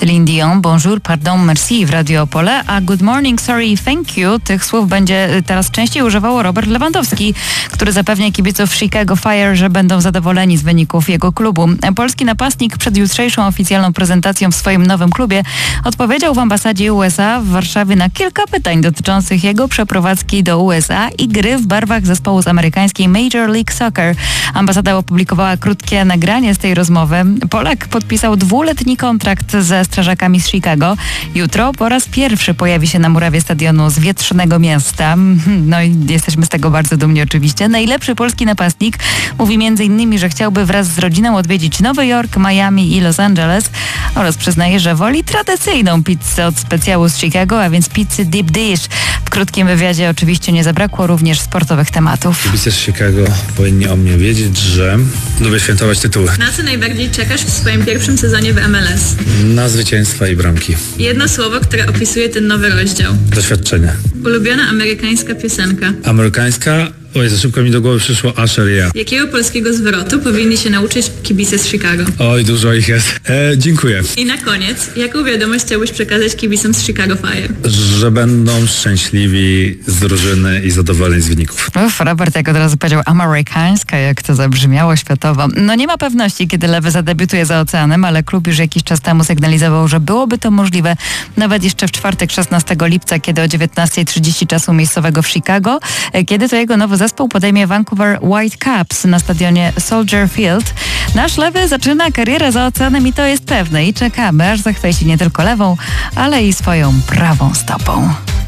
Celine Dion, bonjour, pardon, merci w Radio Opole, a good morning, sorry, thank you. Tych słów będzie teraz częściej używał Robert Lewandowski, który zapewnia kibiców Chicago Fire, że będą zadowoleni z wyników jego klubu. Polski napastnik przed jutrzejszą oficjalną prezentacją w swoim nowym klubie odpowiedział w ambasadzie USA w Warszawie na kilka pytań dotyczących jego przeprowadzki do USA i gry w barwach zespołu z amerykańskiej Major League Soccer. Ambasada opublikowała krótkie nagranie z tej rozmowy. Polak podpisał 2-letni kontrakt ze strażakami z Chicago. Jutro po raz pierwszy pojawi się na murawie stadionu z wietrznego miasta. No i jesteśmy z tego bardzo dumni oczywiście. Najlepszy polski napastnik mówi m.in., że chciałby wraz z rodziną odwiedzić Nowy Jork, Miami i Los Angeles oraz przyznaje, że woli tradycyjną pizzę od specjału z Chicago, a więc pizzy deep dish. W krótkim wywiadzie oczywiście nie zabrakło również sportowych tematów. Kibice z Chicago powinni o mnie wiedzieć, że lubię świętować tytuły. Na co najbardziej czekasz w swoim pierwszym sezonie w MLS? Na zwycięstwa i bramki. Jedno słowo, które opisuje ten nowy rozdział. Doświadczenie. Ulubiona amerykańska piosenka. Amerykańska? Oj, za szybko mi do głowy przyszło Usher, yeah. Jakiego polskiego zwrotu powinni się nauczyć kibice z Chicago? Oj, dużo ich jest. Dziękuję. I na koniec, jaką wiadomość chciałbyś przekazać kibicom z Chicago Fire? Że będą szczęśliwi z drużyny i zadowoleni z wyników. Robert jak od razu powiedział amerykańska, jak to zabrzmiało światowo. No nie ma pewności, kiedy Lewy zadebiutuje za oceanem, ale klub już jakiś czas temu sygnalizował, że byłoby to możliwe nawet jeszcze w czwartek 16 lipca, kiedy o 19:30 czasu miejscowego w Chicago, kiedy to jego nowy zespół podejmie Vancouver Whitecaps na stadionie Soldier Field. Nasz Lewy zaczyna karierę za oceanem i to jest pewne. I czekamy, aż zachwyci nie tylko lewą, ale i swoją prawą stopą.